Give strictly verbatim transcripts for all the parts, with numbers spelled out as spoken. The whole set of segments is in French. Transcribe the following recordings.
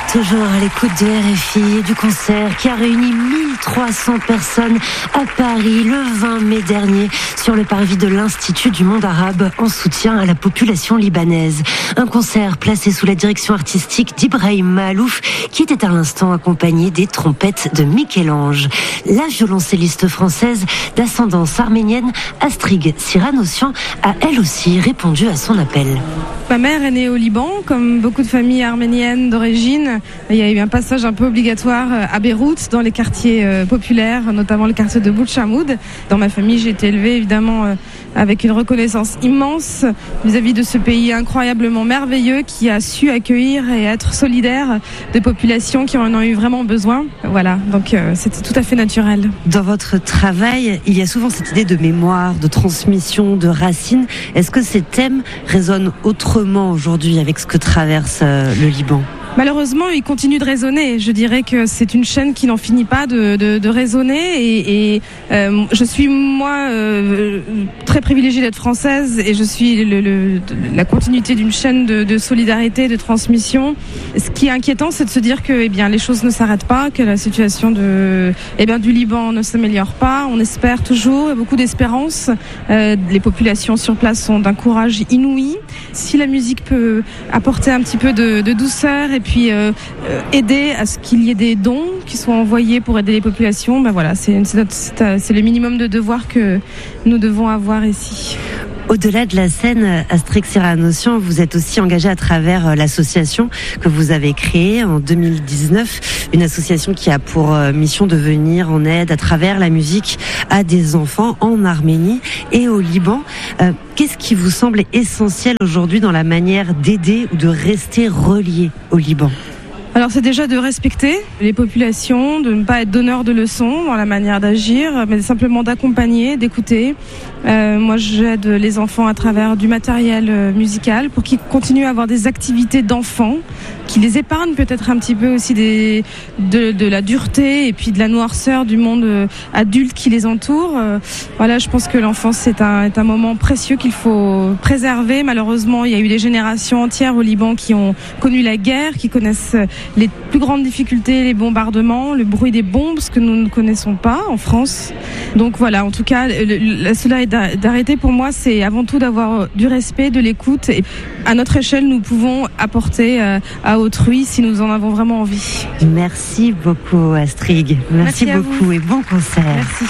Toujours à l'écoute de R F I et du concert qui a réuni mille trois cents personnes à Paris le vingt mai dernier sur le parvis de l'Institut du monde arabe en soutien à la population libanaise. Un concert placé sous la direction artistique d'Ibrahim Mahalouf qui était à l'instant accompagné des trompettes de Michel-Ange. La violoncelliste française d'ascendance arménienne Astrig Siranossian a elle aussi répondu à son appel. Ma mère est née au Liban, comme beaucoup de familles arméniennes d'origine. Il y a eu un passage un peu obligatoire à Beyrouth, dans les quartiers populaires, notamment le quartier de Boulchamoud. Dans ma famille, j'ai été élevée évidemment avec une reconnaissance immense vis-à-vis de ce pays incroyablement merveilleux qui a su accueillir et être solidaire des populations qui en ont eu vraiment besoin. Voilà, donc c'était tout à fait naturel. Dans votre travail, il y a souvent cette idée de mémoire, de transmission, de racines. Est-ce que ces thèmes résonnent autrement aujourd'hui avec ce que traverse le Liban ? Malheureusement, il continue de résonner. Je dirais que c'est une chaîne qui n'en finit pas de, de, de résonner. Et, et euh, je suis moi euh, très privilégiée d'être française et je suis le, le, la continuité d'une chaîne de, de solidarité, de transmission. Ce qui est inquiétant, c'est de se dire que eh bien les choses ne s'arrêtent pas, que la situation de eh bien du Liban ne s'améliore pas. On espère toujours, il y a beaucoup d'espérance. Euh, les populations sur place sont d'un courage inouï. Si la musique peut apporter un petit peu de, de douceur et puis euh, aider à ce qu'il y ait des dons qui soient envoyés pour aider les populations, ben voilà, c'est, c'est, notre, c'est, c'est le minimum de devoir que nous devons avoir ici. Au-delà de la scène, Astrig Siranossian, vous êtes aussi engagée à travers l'association que vous avez créée en deux mille dix-neuf, une association qui a pour mission de venir en aide à travers la musique à des enfants en Arménie et au Liban. Euh, qu'est-ce qui vous semble essentiel aujourd'hui dans la manière d'aider ou de rester relié au Liban ? Alors c'est déjà de respecter les populations, de ne pas être donneur de leçons dans la manière d'agir, mais simplement d'accompagner, d'écouter. Euh, moi j'aide les enfants à travers du matériel musical pour qu'ils continuent à avoir des activités d'enfants, qui les épargnent peut-être un petit peu aussi des, de, de la dureté et puis de la noirceur du monde adulte qui les entoure. Euh, voilà, je pense que l'enfance c'est un, est un moment précieux qu'il faut préserver. Malheureusement, il y a eu des générations entières au Liban qui ont connu la guerre, qui connaissent les plus grandes difficultés, les bombardements, le bruit des bombes, ce que nous ne connaissons pas en France. Donc voilà, en tout cas, la solidarité pour moi, c'est avant tout d'avoir du respect, de l'écoute. Et à notre échelle, nous pouvons apporter à autrui si nous en avons vraiment envie. Merci beaucoup Astrig. Merci, Merci beaucoup vous. Et bon concert. Merci.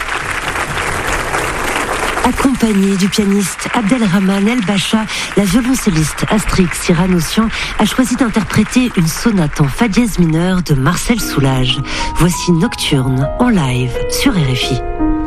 Accompagnée du pianiste Abdelrahman El Bacha, la violoncelliste Astrig Siranossian a choisi d'interpréter une sonate en fa dièse mineur de Marcel Soulage. Voici Nocturne en live sur R F I.